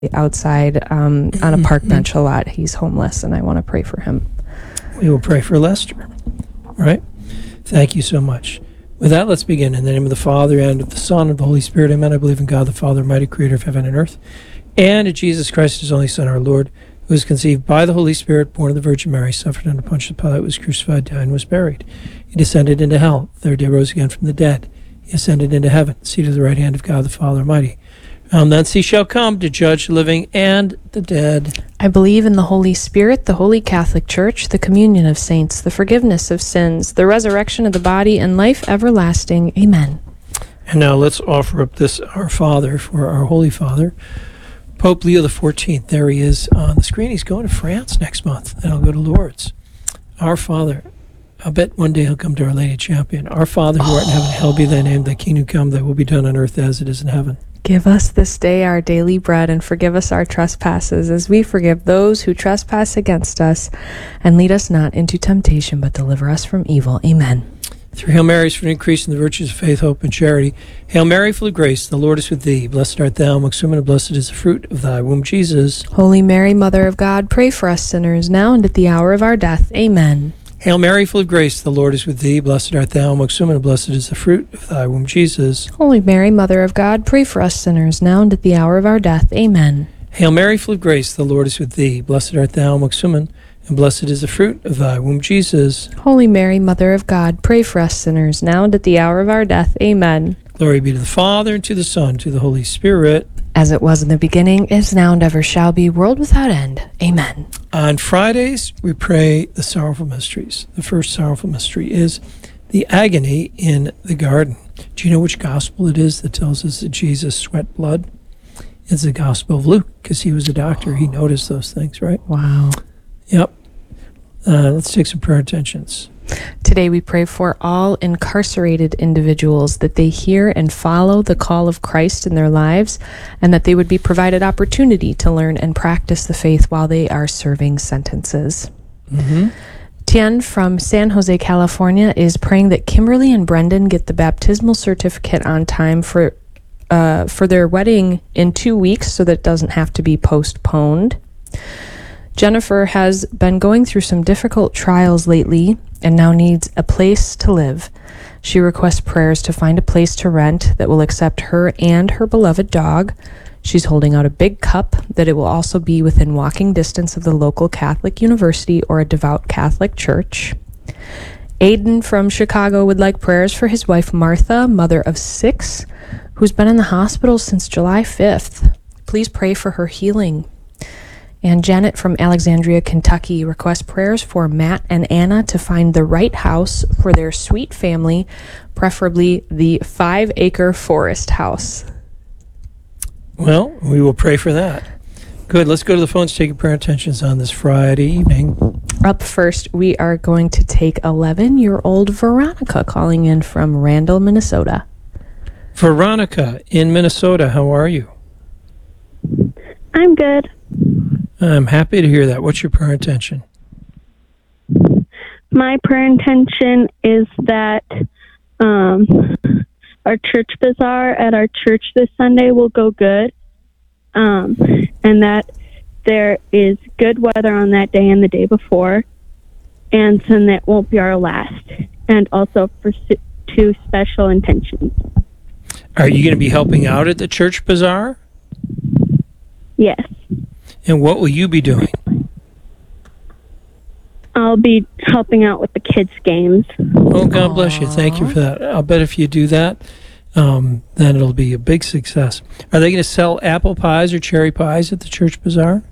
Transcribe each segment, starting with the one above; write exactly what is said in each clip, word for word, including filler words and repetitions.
outside um, on a park bench a lot. He's homeless, and I want to pray for him. We will pray for Lester. All right? Thank you so much. With that, let's begin. In the name of the Father, and of the Son, and of the Holy Spirit, amen. I believe in God, the Father, mighty creator of heaven and earth, and in Jesus Christ, his only Son, our Lord, who was conceived by the Holy Spirit, born of the Virgin Mary, suffered under Pontius Pilate, was crucified, died, and was buried. He descended into hell. Third day rose again from the dead. He ascended into heaven, seated at the right hand of God, the Father Almighty. Um, thence he shall come to judge the living and the dead. I believe in the Holy Spirit, the Holy Catholic Church, the communion of saints, the forgiveness of sins, the resurrection of the body, and life everlasting. Amen. And now let's offer up this Our Father for our Holy Father, Pope Leo the fourteenth. There he is on the screen. He's going to France next month, and I'll go to Lourdes. Our Father, I'll bet one day he'll come to Our Lady Champion. Our Father who art in heaven, hallowed be thy name. Thy kingdom come, thy will be done on earth as it is in heaven. Give us this day our daily bread, and forgive us our trespasses, as we forgive those who trespass against us. And lead us not into temptation, but deliver us from evil. Amen. Three Hail Marys for an increase in the virtues of faith, hope, and charity. Hail Mary, full of grace, the Lord is with thee. Blessed art thou amongst women, and blessed is the fruit of thy womb, Jesus. Holy Mary, Mother of God, pray for us sinners, now and at the hour of our death. Amen. Hail Mary, full of grace, the Lord is with thee. Blessed art thou amongst women, and blessed is the fruit of thy womb, Jesus. Holy Mary, Mother of God, pray for us sinners, now and at the hour of our death. Amen. Hail Mary, full of grace, the Lord is with thee. Blessed art thou amongst women, and blessed is the fruit of thy womb, Jesus. Holy Mary, Mother of God, pray for us sinners, now and at the hour of our death. Amen. Glory be to the Father, and to the Son, and to the Holy Spirit. As it was in the beginning, is now, and ever shall be, world without end. Amen. On Fridays, we pray the sorrowful mysteries. The first sorrowful mystery is the agony in the garden. Do you know which gospel it is that tells us that Jesus sweat blood? It's the Gospel of Luke, because he was a doctor. He noticed those things, right? Wow. Yep. Uh, let's take some prayer intentions. Today we pray for all incarcerated individuals, that they hear and follow the call of Christ in their lives, and that they would be provided opportunity to learn and practice the faith while they are serving sentences. Mm-hmm. Tien from San Jose, California, is praying that Kimberly and Brendan get the baptismal certificate on time for uh, for their wedding in two weeks so that it doesn't have to be postponed. Jennifer has been going through some difficult trials lately and now needs a place to live. She requests prayers to find a place to rent that will accept her and her beloved dog. She's holding out a big cup that it will also be within walking distance of the local Catholic university or a devout Catholic church. Aiden from Chicago would like prayers for his wife Martha, mother of six, who's been in the hospital since July fifth. Please pray for her healing. And Janet from Alexandria, Kentucky requests prayers for Matt and Anna to find the right house for their sweet family, preferably the five-acre forest house. Well, we will pray for that. Good. Let's go to the phones, taking prayer intentions on this Friday evening. Up first, we are going to take eleven-year-old Veronica calling in from Randall, Minnesota. Veronica in Minnesota, how are you? I'm good. I'm happy to hear that. What's your prayer intention? My prayer intention is that um, our church bazaar at our church this Sunday will go good, um, and that there is good weather on that day and the day before, and then that won't be our last. And also for two special intentions. Are you going to be helping out at the church bazaar? Yes. And what will you be doing? I'll be helping out with the kids' games. Oh, God bless you. Thank you for that. I'll bet if you do that, um, then it'll be a big success. Are they going to sell apple pies or cherry pies at the church bazaar?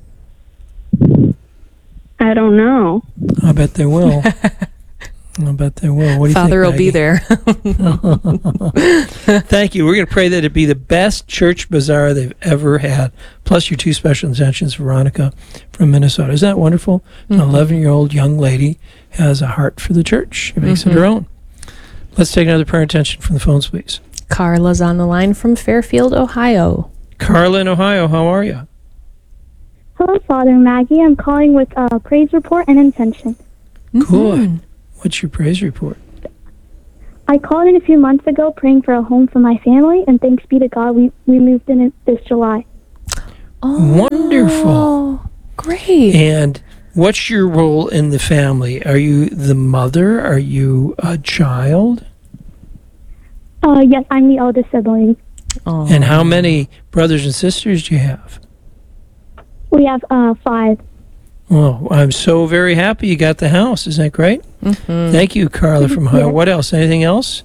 I don't know. I bet they will. I bet they will. What do you Father think, will be there. Thank you. We're going to pray that it be the best church bazaar they've ever had. Plus your two special intentions, Veronica from Minnesota. Isn't that wonderful? Mm-hmm. An eleven-year-old young lady has a heart for the church. She makes mm-hmm. it her own. Let's take another prayer intention from the phones, please. Carla's on the line from Fairfield, Ohio. Carla in Ohio, how are you? Hello, Father Maggie. I'm calling with a praise report and intention. Good. Mm-hmm. What's your praise report? I called in a few months ago praying for a home for my family, and thanks be to God, we, we moved in it this July. Oh, Wonderful. Great. And what's your role in the family? Are you the mother? Are you a child? Uh, yes, I'm the eldest sibling. Aw. And how many brothers and sisters do you have? We have uh, five. Well, I'm so very happy you got the house. Isn't that great? Mhm. Thank you, Carla from Ohio. Yes. What else? Anything else?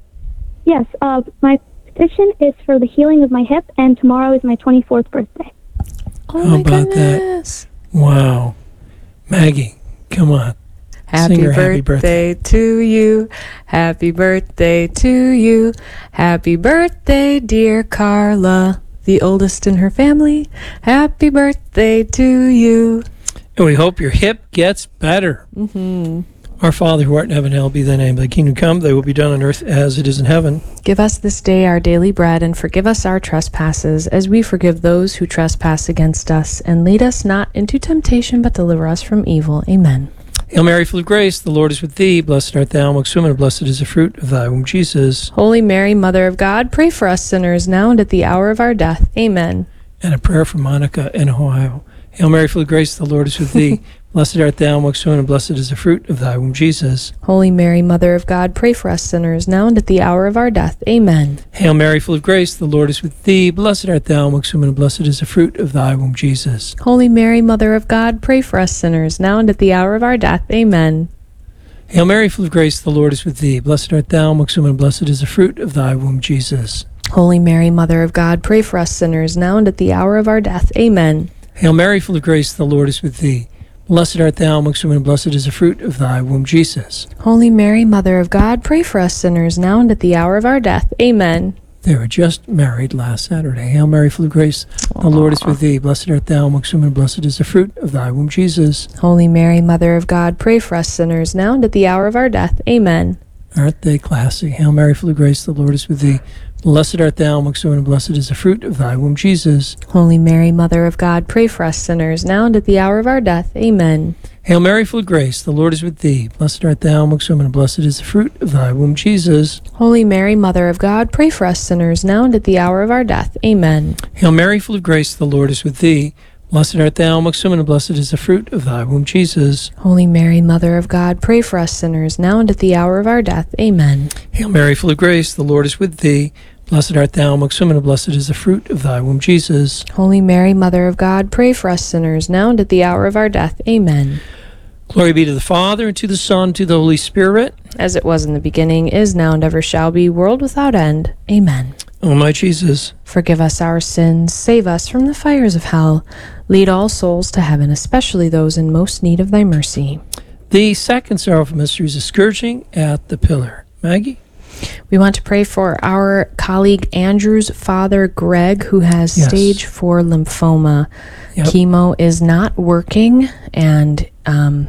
Yes, uh, my petition is for the healing of my hip, and tomorrow is my twenty-fourth birthday. Oh How my about that? goodness. Wow. Maggie, come on. Happy Sing her birthday, happy birthday. to you. Happy birthday to you. Happy birthday, dear Carla, the oldest in her family. Happy birthday to you. And we hope your hip gets better. hmm Our Father who art in heaven, hallowed be thy name. Thy kingdom come, thy will be done on earth as it is in heaven. Give us this day our daily bread, and forgive us our trespasses, as we forgive those who trespass against us. And lead us not into temptation, but deliver us from evil. Amen. Hail Mary, full of grace, the Lord is with thee. Blessed art thou amongst women, and blessed is the fruit of thy womb, Jesus. Holy Mary, Mother of God, pray for us sinners now and at the hour of our death. Amen. And a prayer for Monica in Ohio. Hail Mary, full of grace, the Lord is with thee. Blessed art thou amongst women, and blessed is the fruit of thy womb, Jesus. Holy Mary, Mother of God, pray for us sinners now and at the hour of our death. Amen. Hail Mary, full of grace, the Lord is with thee. Blessed art thou amongst women, and blessed is the fruit of thy womb, Jesus. Holy Mary, Mother of God, pray for us sinners now and at the hour of our death. Amen. Hail Mary, full of grace, the Lord is with thee. Blessed art thou amongst women, and blessed is the fruit of thy womb, Jesus. Holy Mary, Mother of God, pray for us sinners now and at the hour of our death. Amen. Hail Mary, full of grace, the Lord is with thee. Blessed art thou amongst women, and blessed is the fruit of thy womb, Jesus. Holy Mary, Mother of God, pray for us sinners now and at the hour of our death. Amen. They were just married last Saturday. Hail Mary, full of grace, the Lord is with thee. Blessed art thou amongst women, and blessed is the fruit of thy womb, Jesus. Holy Mary, Mother of God, pray for us sinners now and at the hour of our death. Amen. Aren't they classy? Hail Mary, full of grace, the Lord is with thee. Blessed art thou amongst women, and blessed is the fruit of thy womb, Jesus. Holy Mary, Mother of God, pray for us sinners now and at the hour of our death. Amen. Hail Mary, full of grace, the Lord is with thee. Blessed art thou amongst women, and blessed is the fruit of thy womb, Jesus. Holy Mary, Mother of God, pray for us sinners now and at the hour of our death. Amen. Hail Mary, full of grace, the Lord is with thee. Blessed art thou amongst women, and blessed is the fruit of thy womb, Jesus. Holy Mary, Mother of God, pray for us sinners now and at the hour of our death. Amen. Hail Mary, full of grace, the Lord is with thee. Blessed art thou amongst women, and blessed is the fruit of thy womb, Jesus. Holy Mary, Mother of God, pray for us sinners now and at the hour of our death. Amen. Glory be to the Father, and to the Son, and to the Holy Spirit. As it was in the beginning, is now, and ever shall be, world without end. Amen. O my Jesus, Forgive us our sins, save us from the fires of hell. Lead all souls to heaven, especially those in most need of thy mercy. the second sorrowful mystery is the scourging at the pillar. Maggie? We want to pray for our colleague Andrew's father, Greg, who has Yes. stage four lymphoma. Yep. Chemo is not working, and um,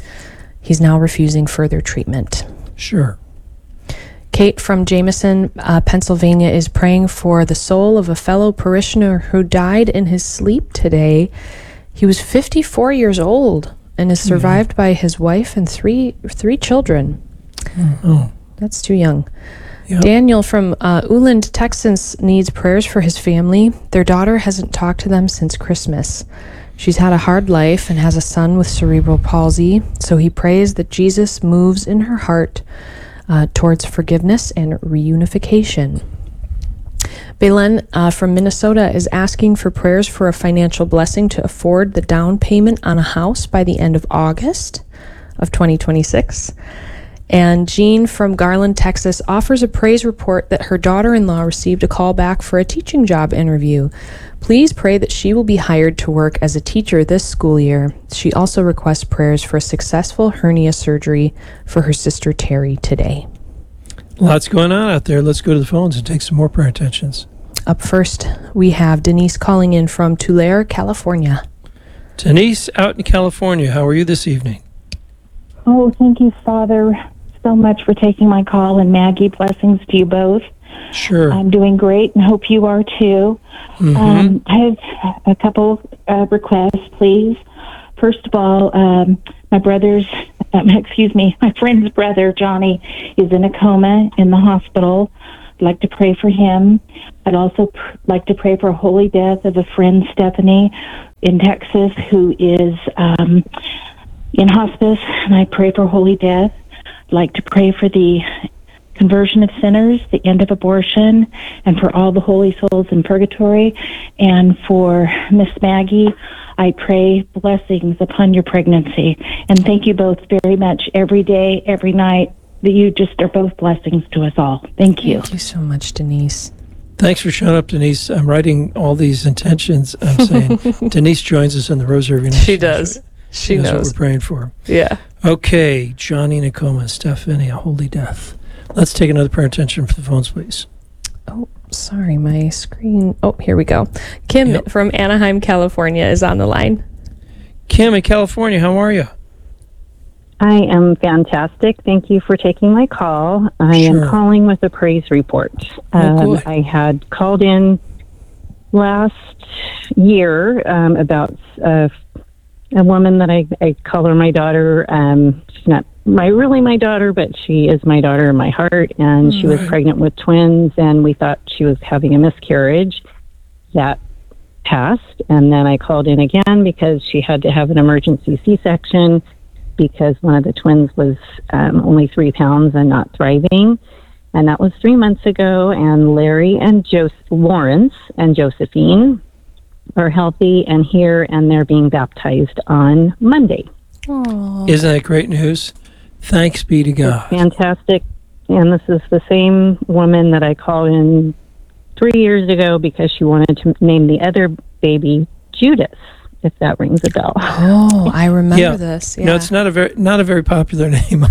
he's now refusing further treatment. Sure. Kate from Jameson, uh, Pennsylvania, is praying for the soul of a fellow parishioner who died in his sleep today. He was fifty-four years old and is survived by his wife and three three children. Oh, That's too young. Yep. Daniel from uh, Uland, Texas, needs prayers for his family. Their daughter hasn't talked to them since Christmas. She's had a hard life and has a son with cerebral palsy, so he prays that Jesus moves in her heart uh, towards forgiveness and reunification. Belen uh, from Minnesota is asking for prayers for a financial blessing to afford the down payment on a house by the end of August of twenty twenty-six. And Jean from Garland, Texas, offers a praise report that her daughter-in-law received a call back for a teaching job interview. Please pray that she will be hired to work as a teacher this school year. She also requests prayers for a successful hernia surgery for her sister Terry today. Lots going on out there. Let's go to the phones and take some more prayer intentions. Up first, we have Denise calling in from Tulare, California. Denise, out in California, how are you this evening? Oh, thank you, Father, so much for taking my call. And Maggie, blessings to you both. Sure. I'm doing great and hope you are too. Mhm. Um, I have a couple uh, requests, please. First of all, um, my brother's, um, excuse me, my friend's brother, Johnny, is in a coma in the hospital. I'd like to pray for him. I'd also pr- like to pray for a holy death of a friend, Stephanie, in Texas, who is um, in hospice, and I pray for holy death. I'd like to pray for the conversion of sinners, the end of abortion, and for all the holy souls in purgatory. And for Miss Maggie, I pray blessings upon your pregnancy. And thank you both very much every day, every night. That you just are both blessings to us all. Thank you. Thank you so much, Denise. Thanks for showing up, Denise. I'm writing all these intentions. I'm saying Denise joins us in the Rosary. She does. She That's knows. what we're praying for. Yeah. Okay, Johnny Nakoma, Stephanie, a holy death. Let's take another prayer intention for the phones, please. Oh, sorry, my screen. Oh, here we go. Kim Yep. from Anaheim, California is on the line. Kim in California, how are you? I am fantastic. Thank you for taking my call. I Sure. am calling with a praise report. Oh, Um, good. I had called in last year um, about uh, a woman that I, I call her my daughter. Um, she's not my really my daughter, but she is my daughter in my heart. And she was Right. pregnant with twins, and we thought she was having a miscarriage. That passed, and then I called in again because she had to have an emergency C-section because one of the twins was um, only three pounds and not thriving. And that was three months ago. And Larry and Joseph Lawrence and Josephine are healthy and here, and they're being baptized on Monday. Aww. Isn't that great news? Thanks be to God. Fantastic. And this is the same woman that I called in three years ago because she wanted to name the other baby Judas, if that rings a bell. Oh, I remember Yeah. this. Yeah. No, it's not a very not a very popular name.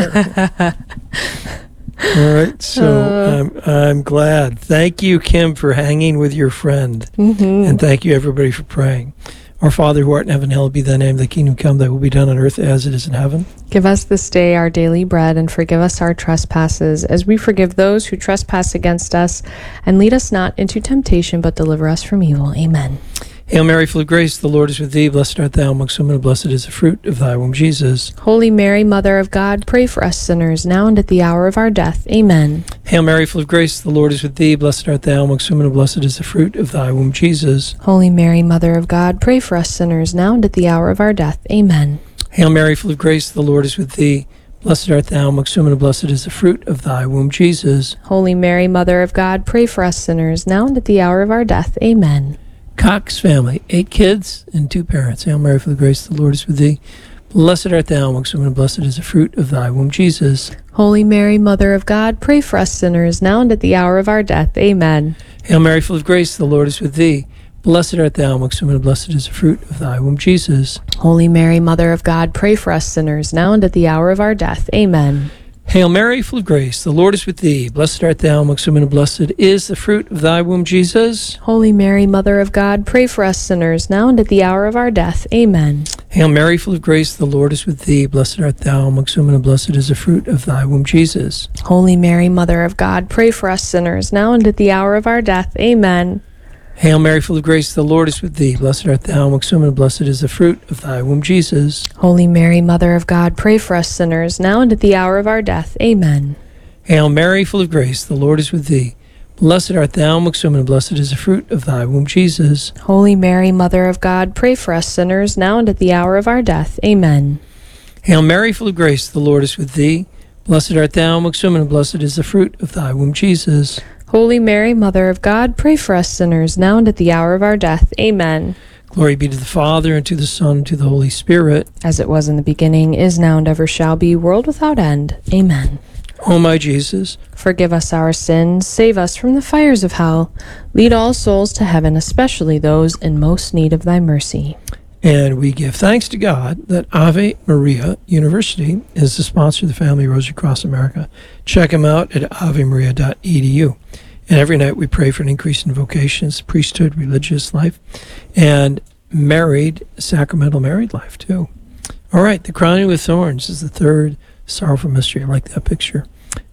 All right, so I'm I'm glad. Thank you, Kim, for hanging with your friend, Mhm. and thank you everybody for praying. Our Father who art in heaven, hallowed be thy name. Thy kingdom come. Thy will be done on earth as it is in heaven. Give us this day our daily bread, and forgive us our trespasses, as we forgive those who trespass against us. And lead us not into temptation, but deliver us from evil. Amen. Hail Mary, full of grace, the Lord is with thee. Blessed art thou amongst women, and blessed is the fruit of thy womb, Jesus. Holy Mary, Mother of God, pray for us sinners, now and at the hour of our death. Amen. Hail Mary, full of grace, the Lord is with thee. Blessed art thou amongst women, and blessed is the fruit of thy womb, Jesus. Holy Mary, Mother of God, pray for us sinners, now and at the hour of our death. Amen. Hail Mary, full of grace, the Lord is with thee. Blessed art thou amongst women, and blessed is the fruit of thy womb, Jesus. Holy Mary, Mother of God, pray for us sinners, now and at the hour of our death. Amen. Cox family, eight kids and two parents. Hail Mary, full of grace, the Lord is with thee. Blessed art thou amongst women, and blessed is the fruit of thy womb, Jesus. Holy Mary, Mother of God, pray for us sinners, now and at the hour of our death. Amen. Hail Mary, full of grace, the Lord is with thee. Blessed art thou amongst women, and blessed is the fruit of thy womb, Jesus. Holy Mary, Mother of God, pray for us sinners, now and at the hour of our death. Amen. Hail Mary, full of grace, the Lord is with thee. Blessed art thou amongst women, and blessed is the fruit of thy womb, Jesus. Holy Mary, Mother of God, pray for us sinners, now and at the hour of our death. Amen. Hail Mary, full of grace, the Lord is with thee. Blessed art thou amongst women, and blessed is the fruit of thy womb, Jesus. Holy Mary, Mother of God, pray for us sinners, now and at the hour of our death. Amen. Hail Mary, full of grace, the Lord is with thee. Blessed art thou amongst women, and blessed is the fruit of thy womb, Jesus. Holy Mary, Mother of God, pray for us sinners, now and at the hour of our death. Amen. Hail Mary, full of grace, the Lord is with thee. Blessed art thou amongst women, and blessed is the fruit of thy womb, Jesus. Holy Mary, Mother of God, pray for us sinners, now and at the hour of our death. Amen. Hail Mary, full of grace, the Lord is with thee. Blessed art thou amongst women, and blessed is the fruit of thy womb, Jesus. Holy Mary, Mother of God, pray for us sinners, now and at the hour of our death. Amen. Glory be to the Father, and to the Son, and to the Holy Spirit. As it was in the beginning, is now, and ever shall be, world without end. Amen. O my Jesus, Forgive us our sins, save us from the fires of hell. Lead all souls to heaven, especially those in most need of thy mercy. and we give thanks to God that Ave Maria University is the sponsor of the Family Rosary Across America. Check them out at ave maria dot e d u. And every night we pray for an increase in vocations, priesthood, religious life, and married, sacramental married life too. All right, the crowning with thorns is the third sorrowful mystery. I like that picture.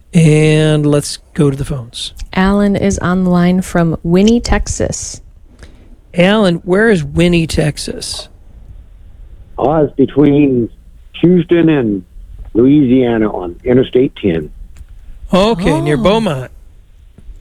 And let's go to the phones. Alan is on the line from Winnie, Texas. Alan, where is Winnie, Texas? Oh, it's between Houston and Louisiana on Interstate ten. Okay, Oh. near Beaumont.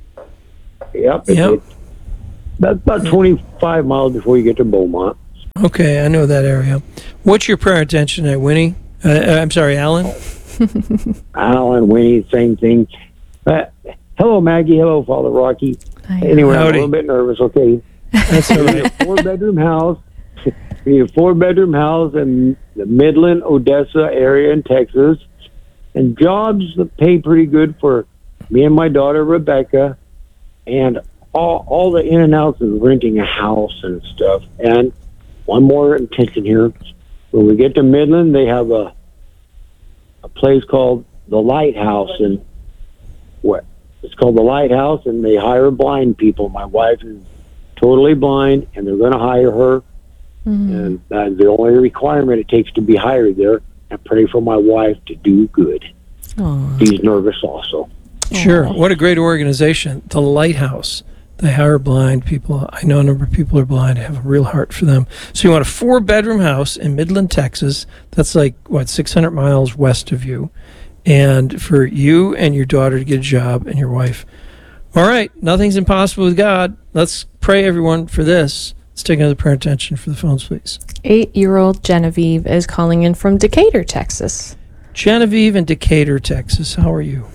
Yep. Yep. It, that's about twenty-five miles before you get to Beaumont. Okay, I know that area. What's your prayer intention tonight, Winnie? Uh, uh, I'm sorry, Alan? Alan, Winnie, same thing. Uh, hello, Maggie. Hello, Father Rocky. Hi. Anyway, I'm Howdy. a little bit nervous, okay? That's all We need right. a four-bedroom house. We need a four-bedroom house in the Midland, Odessa area in Texas. And jobs that pay pretty good for me and my daughter, Rebecca. And all, all the in and outs of renting a house and stuff. And one more intention here. When we get to Midland, they have a a place called the Lighthouse, and what it's called the Lighthouse, and they hire blind people. My wife is totally blind, and they're going to hire her. Mm. And uh, the only requirement it takes to be hired there, and pray for my wife to do good. Aw. She's nervous also. Sure. What a great organization. The Lighthouse. They hire blind people. I know a number of people are blind. I have a real heart for them. So you want a four-bedroom house in Midland, Texas. That's like, what, six hundred miles west of you. And for you and your daughter to get a job and your wife. All right. Nothing's impossible with God. Let's pray, everyone, for this. Let's take another prayer intention for the phones, please. Eight-year-old Genevieve is calling in from Decatur, Texas. Genevieve in Decatur, Texas. How are you?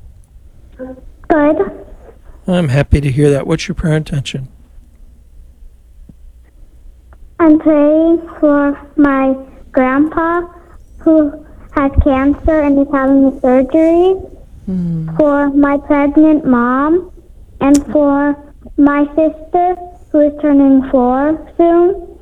Good. I'm happy to hear that. What's your prayer intention? I'm praying for my grandpa who has cancer and is having a surgery, for my pregnant mom, and for my sister who is turning four soon.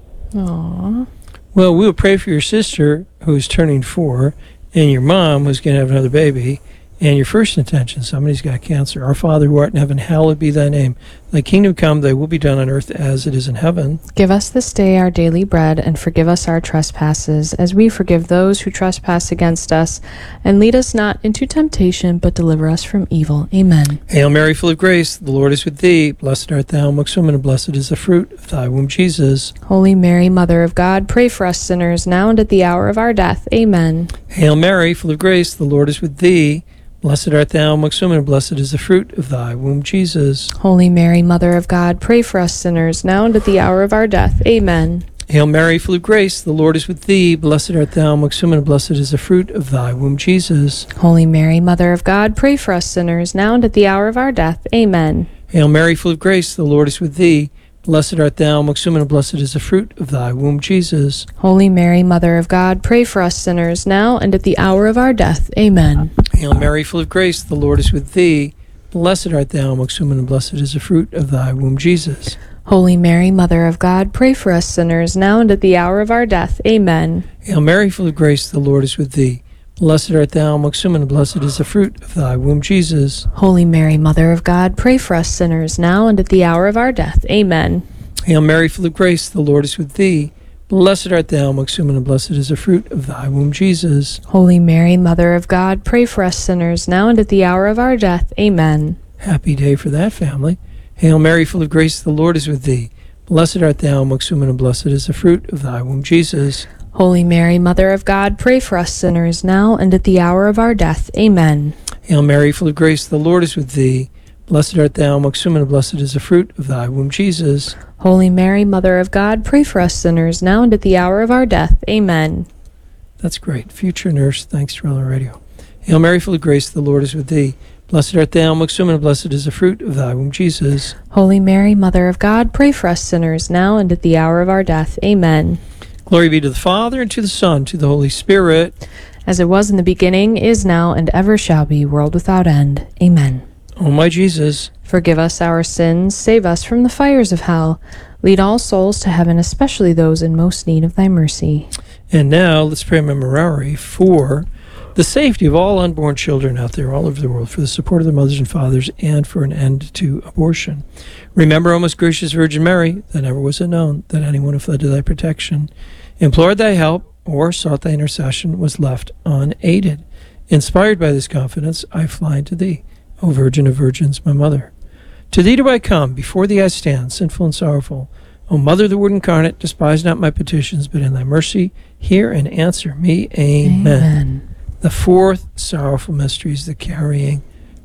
Aww. Well, we'll pray for your sister who's turning four and your mom who's going to have another baby. And your first intention, somebody's got cancer. Our Father who art in heaven, hallowed be thy name. Thy kingdom come, thy will be done on earth as it is in heaven. Give us this day our daily bread, and forgive us our trespasses, as we forgive those who trespass against us. And lead us not into temptation, but deliver us from evil. Amen. Hail Mary, full of grace, the Lord is with thee. Blessed art thou amongst women, and blessed is the fruit of thy womb, Jesus. Holy Mary, Mother of God, pray for us sinners, now and at the hour of our death. Amen. Hail Mary, full of grace, the Lord is with thee. Blessed art thou amongst women, and blessed is the fruit of thy womb, Jesus. Holy Mary, Mother of God, pray for us sinners, now and at the hour of our death. Amen. Hail Mary, full of grace, the Lord is with thee. Blessed art thou amongst women, and blessed is the fruit of thy womb, Jesus. Holy Mary, Mother of God, pray for us sinners, now and at the hour of our death. Amen. Hail Mary, full of grace, the Lord is with thee. Blessed art thou amongst women, and blessed is the fruit of thy womb, Jesus. Holy Mary, Mother of God, pray for us sinners, now and at the hour of our death. Amen. Hail Mary, full of grace, the Lord is with thee. Blessed art thou amongst women, and blessed is the fruit of thy womb, Jesus. Holy Mary, Mother of God, pray for us sinners, now and at the hour of our death. Amen. Hail Mary, full of grace, the Lord is with thee. Blessed art thou amongst women, and blessed is the fruit of thy womb, Jesus. Holy Mary, Mother of God, pray for us sinners, now and at the hour of our death. Amen. Hail Mary, full of grace, the Lord is with thee. Blessed art thou amongst women, and blessed is the fruit of thy womb, Jesus. Holy Mary, Mother of God, pray for us sinners, now and at the hour of our death. Amen. Happy day for that family. Hail Mary, full of grace, the Lord is with thee. Blessed art thou amongst women, and blessed is the fruit of thy womb, Jesus. Holy Mary, Mother of God, pray for us sinners, now and at the hour of our death. Amen. Hail Mary, full of grace, the Lord is with thee. Blessed art thou amongst women, and blessed is the fruit of thy womb, Jesus. Holy Mary, Mother of God, pray for us sinners, now and at the hour of our death. Amen. That's great. Future nurse, thanks to Relevant Radio. Hail Mary, full of grace, the Lord is with thee. Blessed art thou amongst women, and blessed is the fruit of thy womb, Jesus. Holy Mary, Mother of God, pray for us sinners, now and at the hour of our death. Amen. Glory be to the Father, and to the Son, to the Holy Spirit. As it was in the beginning, is now, and ever shall be, world without end. Amen. O my Jesus, Forgive us our sins, save us from the fires of hell. Lead all souls to heaven, especially those in most need of thy mercy. and now let's pray a memorare for the safety of all unborn children out there all over the world, for the support of their mothers and fathers, and for an end to abortion. Remember, O most gracious Virgin Mary, that never was it known that anyone who fled to thy protection, implored thy help, or sought thy intercession was left unaided. Inspired by this confidence, I fly to thee, O Virgin of Virgins, my Mother. To thee do I come, before thee I stand, sinful and sorrowful. O Mother of the Word incarnate, despise not my petitions, but in thy mercy hear and answer me. Amen. Amen. The fourth sorrowful mystery is the carrying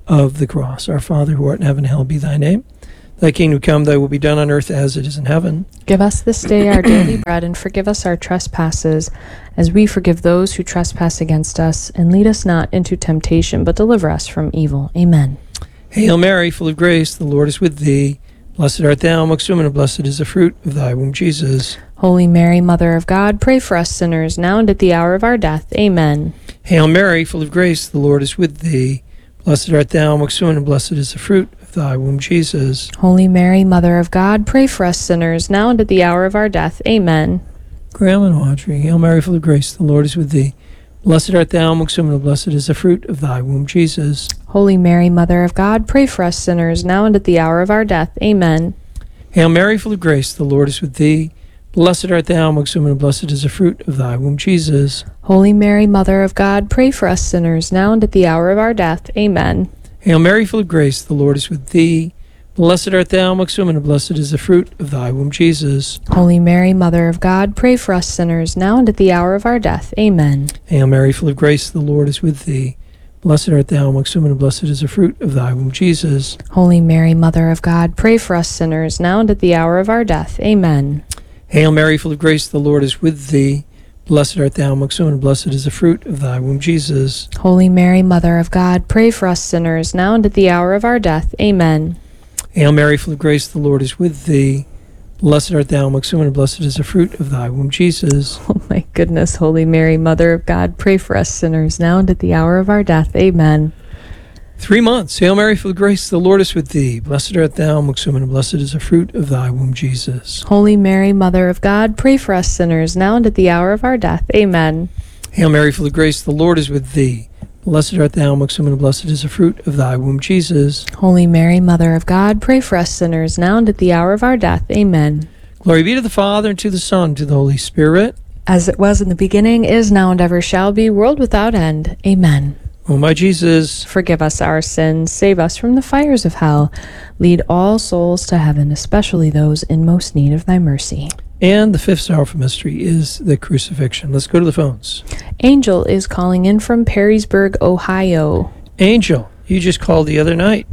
of the cross. Our Father who art in heaven, hallowed be thy name. Thy kingdom come, thy will be done on earth as it is in heaven. Give us this day our daily bread, and forgive us our trespasses, as we forgive those who trespass against us. And lead us not into temptation, but deliver us from evil. Amen. Hail Mary, full of grace, the Lord is with thee. Blessed art thou amongst women, and blessed is the fruit of thy womb, Jesus. Holy Mary, Mother of God, pray for us sinners, now and at the hour of our death. Amen. Hail Mary, full of grace, the Lord is with thee. Blessed art thou amongst women, and blessed is the fruit of thy womb, Jesus. Holy Mary, Mother of God, pray for us sinners, now and at the hour of our death. Amen. Graham and Audrey, Hail Mary, full of grace, the Lord is with thee. Blessed art thou amongst women, and blessed is the fruit of thy womb, Jesus. Holy Mary, Mother of God, pray for us sinners, now and at the hour of our death. Amen. Hail Mary, full of grace, the Lord is with thee. Blessed art thou amongst women, and blessed is the fruit of thy womb, Jesus. Holy Mary, Mother of God, pray for us sinners, now and at the hour of our death. Amen. Hail Mary, full of grace, the Lord is with thee. Blessed art thou amongst women, and blessed is the fruit of thy womb, Jesus. Holy Mary, Mother of God, pray for us sinners, now and at the hour of our death. Amen. Hail Mary, full of grace, the Lord is with thee. Blessed art thou amongst women, and blessed is the fruit of thy womb, Jesus. Holy Mary, Mother of God, pray for us sinners, now and at the hour of our death. Amen. Hail Mary, full of grace, the Lord is with thee. Blessed art thou amongst women, and blessed is the fruit of thy womb, Jesus. Holy Mary, Mother of God, pray for us sinners, now and at the hour of our death. Amen. Hail Mary, full of grace, the Lord is with thee. Blessed art thou amongst women, and blessed is the fruit of thy womb, Jesus. Oh my goodness, Holy Mary, Mother of God, pray for us sinners, now and at the hour of our death. Amen. Three months. Hail Mary, full of grace, the Lord is with thee. Blessed art thou amongst women, and blessed is the fruit of thy womb, Jesus. Holy Mary, Mother of God, pray for us sinners, now and at the hour of our death. Amen. Hail Mary, full of grace, the Lord is with thee. Blessed art thou amongst women, and blessed is the fruit of thy womb, Jesus. Holy Mary, Mother of God, pray for us sinners, now and at the hour of our death. Amen. Glory be to the Father, and to the Son, and to the Holy Spirit. As it was in the beginning, is now, and ever shall be, world without end. Amen. O my Jesus, forgive us our sins, save us from the fires of hell, lead all souls to heaven, especially those in most need of thy mercy. And the fifth sorrowful mystery is the crucifixion. Let's go to the phones. Angel is calling in from Perrysburg, Ohio. Angel, you just called the other night.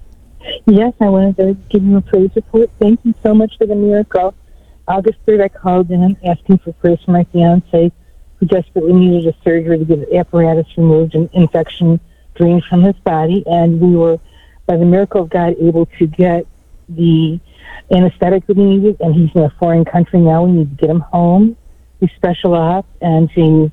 Yes, I wanted to give you a praise report. Thank you so much for the miracle. August third, I called in asking for prayers for my fiance, who desperately needed a surgery to get an apparatus removed and infection drained from his body. And we were, by the miracle of God, able to get the anesthetic that he needed. And he's in a foreign country now. We need to get him home. He's special ops, and he's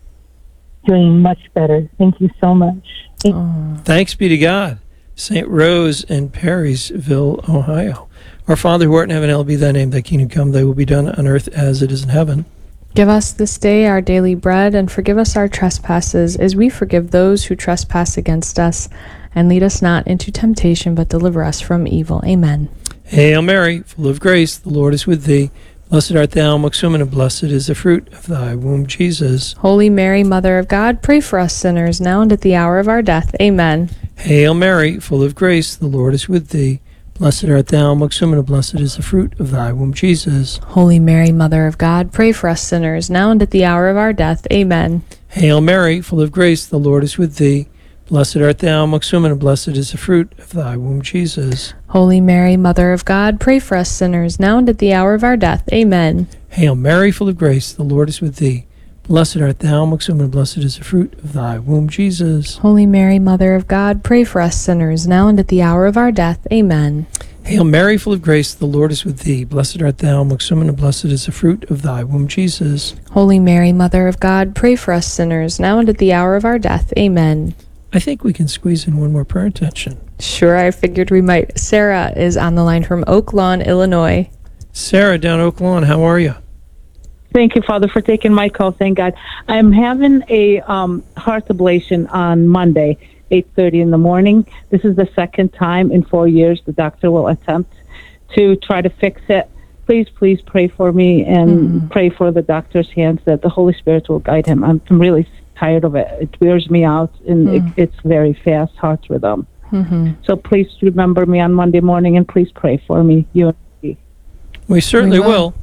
doing much better. Thank you so much. Oh. Thanks be to God. Saint Rose in Perrysville, Ohio. Our Father who art in heaven, hallowed be thy name. Thy kingdom come, thy will be done on earth as it is in heaven. Give us this day our daily bread, and forgive us our trespasses, as we forgive those who trespass against us. And lead us not into temptation, but deliver us from evil. Amen. Hail Mary, full of grace, the Lord is with thee. Blessed art thou amongst women, and blessed is the fruit of thy womb, Jesus. Holy Mary, Mother of God, pray for us sinners, now and at the hour of our death. Amen. Hail Mary, full of grace, the Lord is with thee. Blessed art thou amongst women, and blessed is the fruit of thy womb, Jesus. Holy Mary, Mother of God, pray for us sinners, now and at the hour of our death. Amen. Hail Mary, full of grace, the Lord is with thee. Blessed art thou amongst women, and blessed is the fruit of thy womb, Jesus. Holy Mary, Mother of God, pray for us sinners, now and at the hour of our death. Amen. Hail Mary, full of grace, the Lord is with thee. Blessed art thou amongst women, and blessed is the fruit of thy womb, Jesus. Holy Mary, Mother of God, pray for us sinners, now and at the hour of our death. Amen. Hail Mary, full of grace, the Lord is with thee. Blessed art thou amongst women, and blessed is the fruit of thy womb, Jesus. Holy Mary, Mother of God, pray for us sinners, now and at the hour of our death. Amen. I think we can squeeze in one more prayer intention. Sure, I figured we might. Sarah is on the line from Oak Lawn, Illinois. Sarah, down Oak Lawn, how are you? Thank you, Father, for taking my call. Thank God. I'm having a um, heart ablation on Monday, eight thirty in the morning. This is the second time in four years the doctor will attempt to try to fix it. Please, please pray for me and mm. pray for the doctor's hands that the Holy Spirit will guide him. I'm really tired of it. It wears me out, and mm. it, it's very fast heart rhythm. Mm-hmm. So please remember me on Monday morning, and please pray for me. You and me. We certainly we will. will.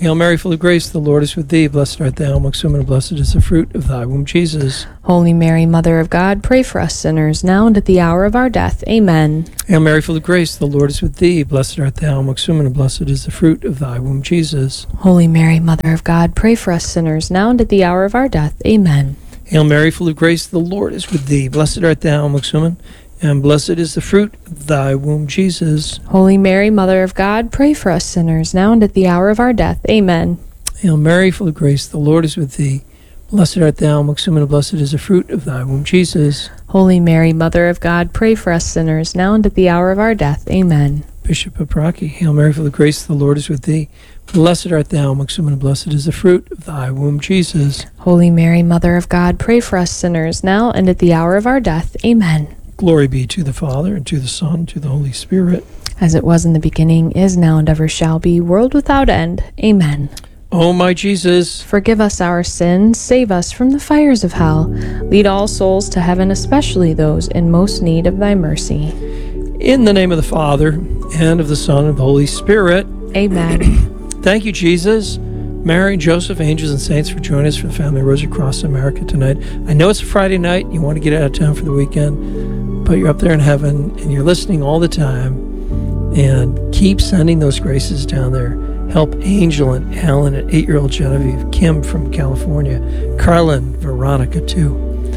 Hail Mary, full of grace, the Lord is with thee. Blessed art thou amongst women, and blessed is the fruit of thy womb, Jesus. Holy Mary, Mother of God, pray for us sinners, now and at the hour of our death. Amen. Hail Mary, full of grace, the Lord is with thee. Blessed art thou amongst women, and blessed is the fruit of thy womb, Jesus. Holy Mary, Mother of God, pray for us sinners, now and at the hour of our death. Amen. Hail Mary, full of grace, the Lord is with thee. Blessed art thou amongst women, and blessed is the fruit of thy womb, Jesus. Holy Mary, Mother of God, pray for us sinners, now and at the hour of our death. Amen. Hail Mary, full of grace, the Lord is with thee. Blessed art thou amongst women, and blessed is the fruit of thy womb, Jesus. Holy Mary, Mother of God, pray for us sinners, now and at the hour of our death. Amen. Bishop of Rocky, Hail Mary, full of grace, the Lord is with thee. Blessed art thou amongst women, and blessed is the fruit of thy womb, Jesus. Holy Mary, Mother of God, pray for us sinners, now and at the hour of our death. Amen. Glory be to the Father, and to the Son, and to the Holy Spirit. As it was in the beginning, is now, and ever shall be, world without end. Amen. O my Jesus, forgive us our sins, save us from the fires of hell. Lead all souls to heaven, especially those in most need of thy mercy. In the name of the Father, and of the Son, and of the Holy Spirit. Amen. Thank you, Jesus, Mary, Joseph, angels, and saints for joining us for the Family Rosary Cross America tonight. I know it's a Friday night. You want to get out of town for the weekend, but you're up there in heaven, and you're listening all the time. And keep sending those graces down there. Help Angel and Alan and eight-year-old Genevieve, Kim from California, Carlin, Veronica, too.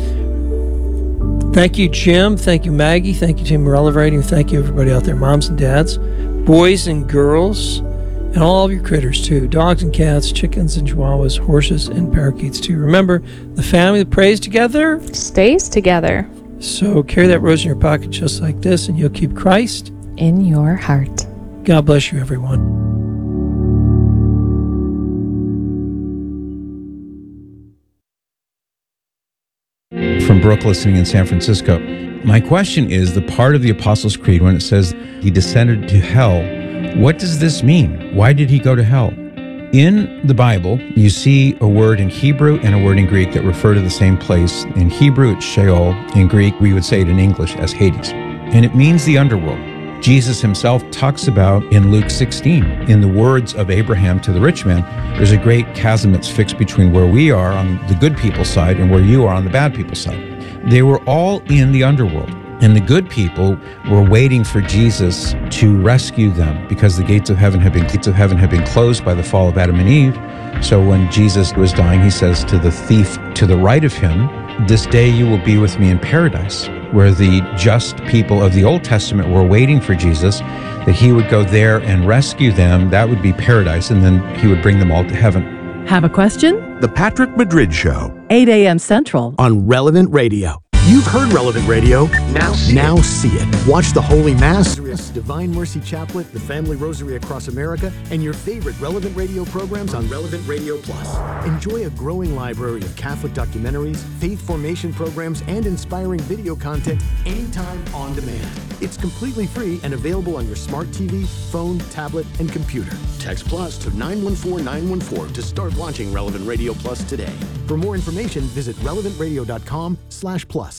Thank you, Jim. Thank you, Maggie. Thank you, Team Relevrating. Thank you, everybody out there, moms and dads, boys and girls, and all of your critters, too. Dogs and cats, chickens and chihuahuas, horses and parakeets, too. Remember, the family that prays together stays together. So carry that rose in your pocket just like this, and you'll keep Christ in your heart. God bless you, everyone. From Brooke, listening in San Francisco. My question is the part of the Apostles' Creed when it says he descended to hell. What does this mean? Why did he go to hell? In the Bible, you see a word in Hebrew and a word in Greek that refer to the same place. In Hebrew, it's Sheol. In Greek, we would say it in English as Hades. And it means the underworld. Jesus himself talks about in Luke sixteen, in the words of Abraham to the rich man, there's a great chasm that's fixed between where we are on the good people's side and where you are on the bad people's side. They were all in the underworld, and the good people were waiting for Jesus to rescue them because the gates of heaven had been gates of heaven had been closed by the fall of Adam and Eve. So when Jesus was dying, he says to the thief to the right of him, "This day you will be with me in paradise," where the just people of the Old Testament were waiting for Jesus, that he would go there and rescue them. That would be paradise, and then he would bring them all to heaven. Have a question? The Patrick Madrid Show. eight a.m. Central. On Relevant Radio. You've heard Relevant Radio. Now see, now see it. Watch the Holy Mass, Divine Mercy Chaplet, the Family Rosary Across America, and your favorite Relevant Radio programs on Relevant Radio Plus. Enjoy a growing library of Catholic documentaries, faith formation programs, and inspiring video content anytime on demand. It's completely free and available on your smart T V, phone, tablet, and computer. Text Plus to nine one four nine one four to start watching Relevant Radio Plus today. For more information, visit relevant radio dot com slash plus.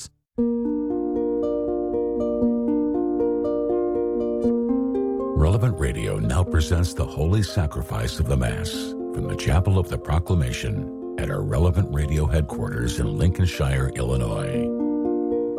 Relevant Radio now presents the Holy Sacrifice of the Mass from the Chapel of the Proclamation at our Relevant Radio headquarters in Lincolnshire, Illinois.